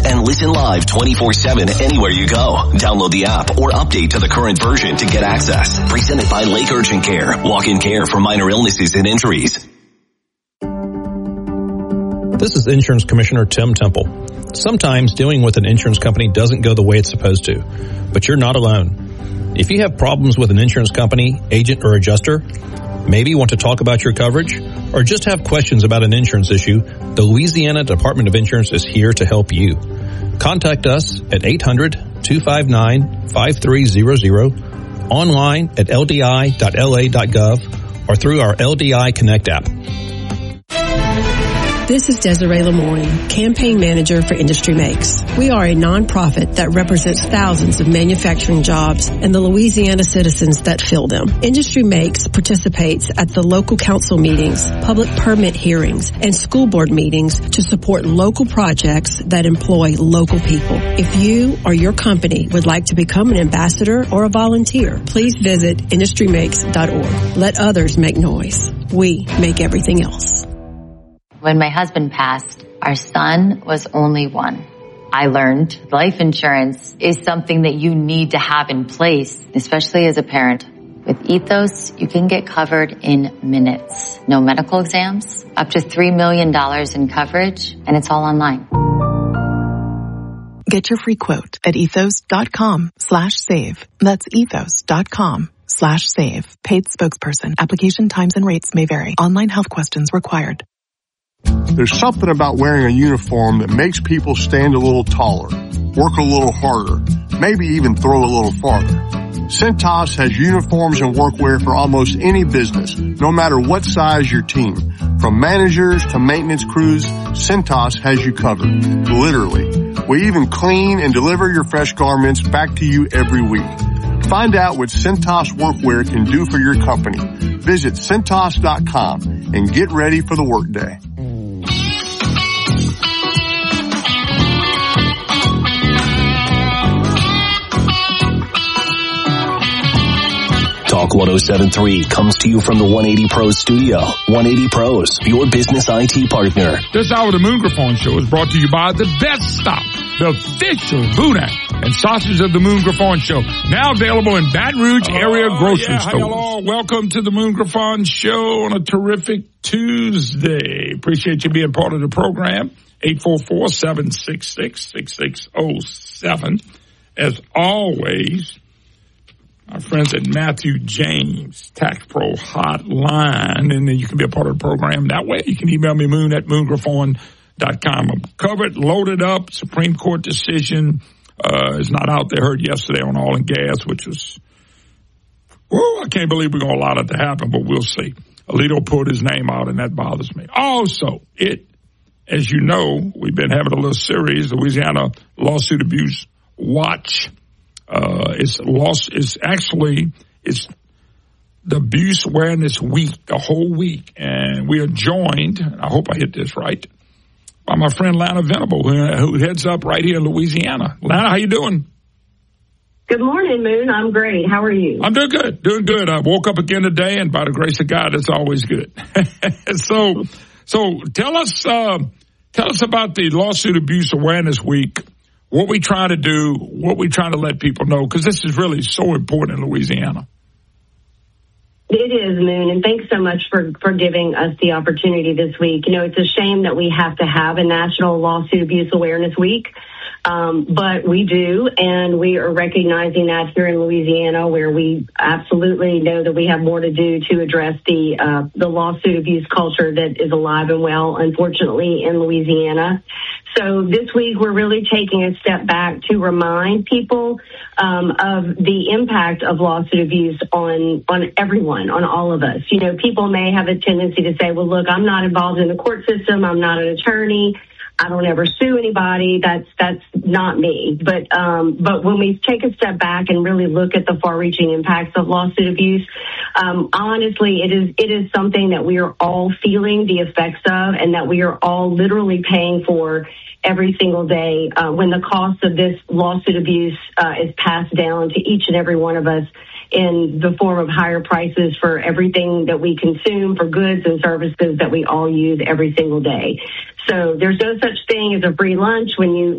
and listen live 24/7 anywhere you go. Download the app or update to the current version to get access. Presented by Lake Urgent Care. Walk-in care for minor illnesses and injuries. This is Insurance Commissioner Tim Temple. Sometimes dealing with an insurance company doesn't go the way it's supposed to, but you're not alone. If you have problems with an insurance company, agent, or adjuster, maybe you want to talk about your coverage, or just have questions about an insurance issue, the Louisiana Department of Insurance is here to help you. Contact us at 800-259-5300, online at ldi.la.gov, or through our LDI Connect app. This is Desiree Lemoyne, Campaign Manager for Industry Makes. We are a nonprofit that represents thousands of manufacturing jobs and the Louisiana citizens that fill them. Industry Makes participates at the local council meetings, public permit hearings, and school board meetings to support local projects that employ local people. If you or your company would like to become an ambassador or a volunteer, please visit industrymakes.org. Let others make noise. We make everything else. When my husband passed, our son was only one. I learned life insurance is something that you need to have in place, especially as a parent. With Ethos, you can get covered in minutes. No medical exams, up to $3 million in coverage, and it's all online. Get your free quote at ethos.com/save. That's ethos.com/save. Paid spokesperson. Application times and rates may vary. Online health questions required. There's something about wearing a uniform that makes people stand a little taller, work a little harder, maybe even throw a little farther. Cintas has uniforms and workwear for almost any business, no matter what size your team. From managers to maintenance crews, Cintas has you covered. Literally. We even clean and deliver your fresh garments back to you every week. Find out what Cintas Workwear can do for your company. Visit Cintas.com and get ready for the workday. Talk 107.3 comes to you from the 180 Pros studio. 180 Pros, your business IT partner. This hour of the Moon Griffon Show is brought to you by The Best Stop, the official Boudin and Sausage of the Moon Griffon Show. Now available in Baton Rouge area grocery stores. Hello, welcome to the Moon Griffon Show on a terrific Tuesday. Appreciate you being part of the program. 844-766-6607. As always, our friends at Matthew James Tax Pro Hotline, and then you can be a part of the program that way. You can email me, moon@moongriffon.com. I'm covered, loaded up. Supreme Court decision is not out there. Heard yesterday on oil and gas, which was, I can't believe we're going to allow it to happen, but we'll see. Alito put his name out, and that bothers me. Also, as you know, we've been having a little series, Louisiana Lawsuit Abuse Watch. It's the Abuse Awareness Week, the whole week. And we are joined, I hope I hit this right, by my friend Lana Venable, who heads up right here in Louisiana. Lana, how you doing? Good morning, Moon. I'm great. How are you? I'm doing good. I woke up again today, and by the grace of God, it's always good. So tell us about the Lawsuit Abuse Awareness Week. What we try to do, what we try to let people know, because this is really so important in Louisiana. It is, Moon, and thanks so much for giving us the opportunity this week. You know, it's a shame that we have to have a National Lawsuit Abuse Awareness Week, but we do, and we are recognizing that here in Louisiana, where we absolutely know that we have more to do to address the lawsuit abuse culture that is alive and well, unfortunately, in Louisiana. So this week, we're really taking a step back to remind people of the impact of lawsuit abuse on everyone, on all of us. You know, people may have a tendency to say, well, look, I'm not involved in the court system. I'm not an attorney. I don't ever sue anybody. That's not me. But when we take a step back and really look at the far-reaching impacts of lawsuit abuse, honestly, it is something that we are all feeling the effects of, and that we are all literally paying for every single day when the cost of this lawsuit abuse is passed down to each and every one of us in the form of higher prices for everything that we consume, for goods and services that we all use every single day. So there's no such thing as a free lunch when you